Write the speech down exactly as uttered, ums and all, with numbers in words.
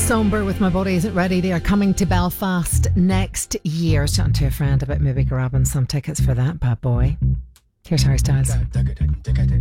Somber with My Body Isn't Ready. They are coming to Belfast next year. I was chatting to a friend about maybe grabbing some tickets for that bad boy. Here's Harry Styles.